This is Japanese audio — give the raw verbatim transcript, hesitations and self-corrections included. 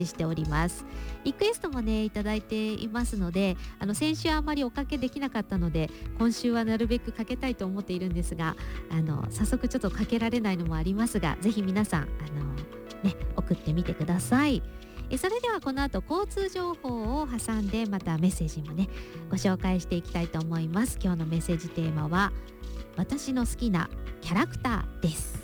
しております。リクエストもねいただいていますので、あの先週あまりおかけできなかったので、今週はなるべくかけたいと思っているんですが、あの早速ちょっとかけられないのもありますが、ぜひ皆さんあの、ね、送ってみてください。えそれではこの後交通情報を挟んでまたメッセージもねご紹介していきたいと思います。今日のメッセージテーマは私の好きなキャラクターです。